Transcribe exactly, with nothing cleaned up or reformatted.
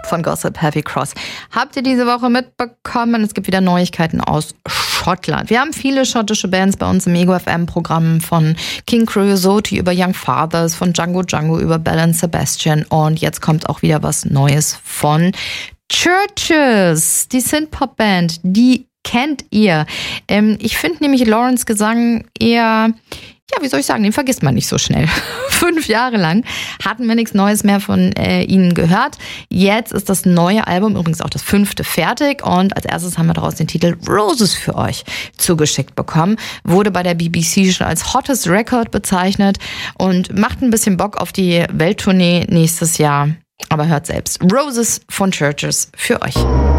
von Gossip Heavy Cross. Habt ihr diese Woche mitbekommen? Es gibt wieder Neuigkeiten aus Schottland. Wir haben viele schottische Bands bei uns im Ego F M-Programm, von King Creosote über Young Fathers, von Django Django über Belle and Sebastian, und jetzt kommt auch wieder was Neues von Chvrches, die Synthpop-Band, die kennt ihr. Ähm, ich finde nämlich Lawrence Gesang eher, ja, wie soll ich sagen, den vergisst man nicht so schnell. Fünf Jahre lang hatten wir nichts Neues mehr von äh, ihnen gehört. Jetzt ist das neue Album, übrigens auch das fünfte, fertig, und als erstes haben wir daraus den Titel Roses für euch zugeschickt bekommen. Wurde bei der B B C schon als Hottest Record bezeichnet und macht ein bisschen Bock auf die Welttournee nächstes Jahr. Aber hört selbst. Roses von Chvrches für euch.